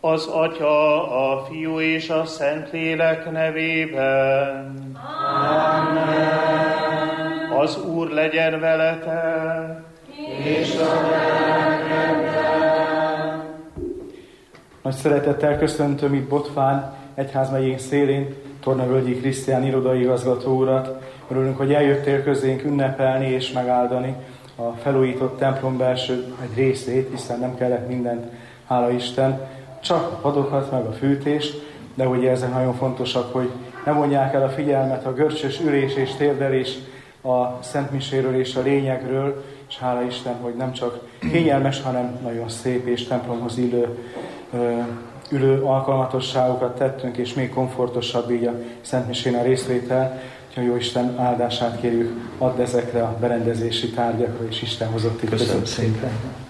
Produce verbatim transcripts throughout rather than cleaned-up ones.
Az Atya, a Fiú és a Szentlélek nevében. Amen. Az Úr legyen veletek. És a lelkeddel. Nagy szeretettel köszöntöm itt Botfán, egyházmegyénk szélén Tornavölgyi Krisztián irodaigazgató urat. Örülünk, hogy eljöttél közénk ünnepelni és megáldani a felújított templom belső egy részét, hiszen nem kellett mindent, hála Isten, csak a padokat, meg a fűtést, de ugye ezek nagyon fontosak, hogy ne vonják el a figyelmet a görcsös ülés és térdelés a szentmiséről és a lényegről, és hála Isten, hogy nem csak kényelmes, hanem nagyon szép és templomhoz illő, ülő alkalmatosságokat tettünk, és még komfortosabb így a szentmisén a részvétel. Úgyhogy jó Isten áldását kérjük, add ezekre a berendezési tárgyakra, és Isten hozott itt. Köszönöm szépen.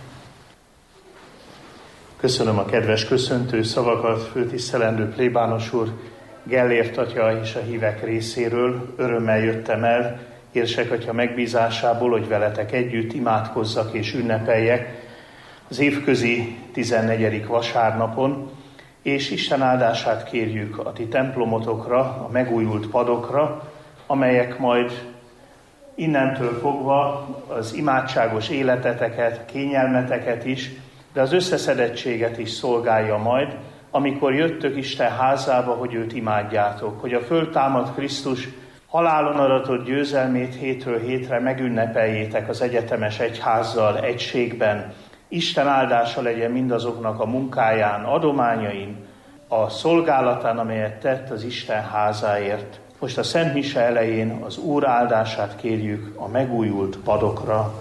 Köszönöm a kedves köszöntő szavakat, főtisztelendő plébános úr, Gellért atya és a hívek részéről. Örömmel jöttem el Érsek atya megbízásából, hogy veletek együtt imádkozzak és ünnepeljek az évközi tizennegyedik vasárnapon, és Isten áldását kérjük a ti templomotokra, a megújult padokra, amelyek majd innentől fogva az imádságos életeteket, kényelmeteket is, de az összeszedettséget is szolgálja majd, amikor jöttök Isten házába, hogy őt imádjátok, hogy a föltámadt Krisztus halálon aratott győzelmét hétről hétre megünnepeljétek az egyetemes egyházzal, egységben. Isten áldása legyen mindazoknak a munkáján, adományain, a szolgálatán, amelyet tett az Isten házáért. Most a Szent Mise elején az Úr áldását kérjük a megújult padokra.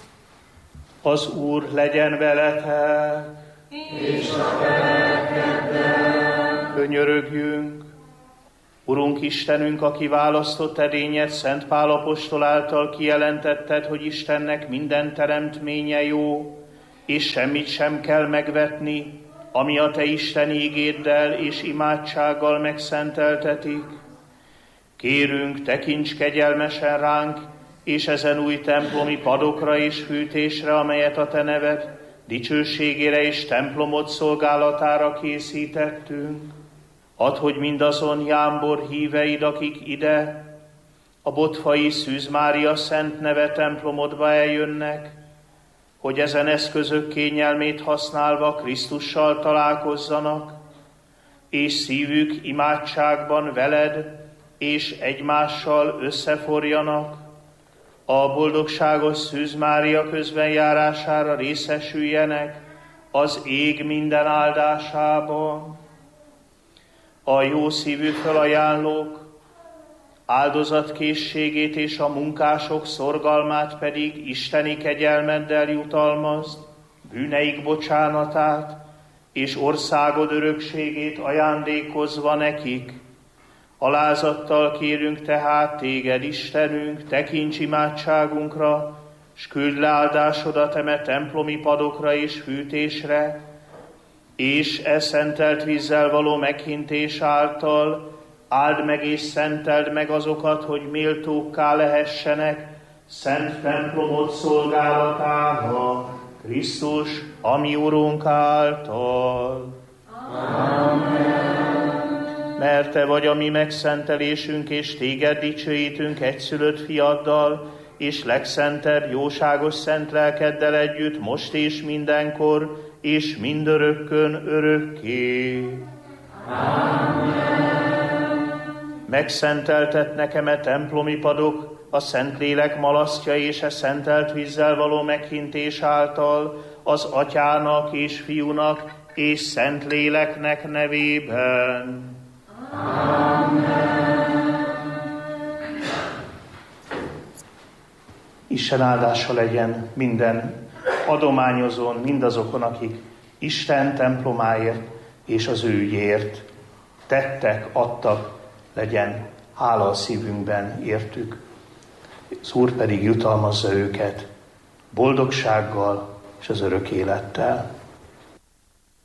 Az Úr legyen veletek, és a lelkeddel. Könyörögjünk. Urunk Istenünk, aki választott edényed Szent Pál apostol által kijelentetted, hogy Istennek minden teremtménye jó, és semmit sem kell megvetni, ami a te Isten ígéddel és imádsággal megszenteltetik. Kérünk, tekints kegyelmesen ránk, és ezen új templomi padokra és fűtésre, amelyet a te neved dicsőségére és templomod szolgálatára készítettünk. Add, hogy mindazon jámbor híveid, akik ide, a Botfai Szűz Mária szent neve templomodba eljönnek, hogy ezen eszközök kényelmét használva Krisztussal találkozzanak, és szívük imádságban veled és egymással összeforjanak, a boldogságos Szűz Mária közbenjárására részesüljenek az ég minden áldásában. A jó szívű felajánlók áldozatkészségét és a munkások szorgalmát pedig isteni kegyelmeddel jutalmazd, bűneik bocsánatát és országod örökségét ajándékozva nekik. Alázattal kérünk tehát téged, Istenünk, tekints imádságunkra, s küld le áldásodat eme templomi padokra és fűtésre, és e szentelt vízzel való meghintés által áld meg és szenteld meg azokat, hogy méltókká lehessenek szent templomod szolgálatára, Krisztus, a mi Urunk által. Amen. Mert te vagy a mi megszentelésünk, és téged dicsőítünk egyszülött fiaddal, és legszentebb, jóságos szent lelkeddel együtt, most és mindenkor, és mindörökkön örökké. Amen. Megszenteltet nekem e templomi padok, a Szentlélek malasztja és e szentelt vízzel való meghintés által, az Atyának és Fiúnak és Szentléleknek nevében. Amen. Isten áldása legyen minden adományozón, mindazokon, akik Isten templomáért és az ő ügyért tettek, adtak, legyen hála a szívünkben értük. Az Úr pedig jutalmazza őket boldogsággal és az örök élettel.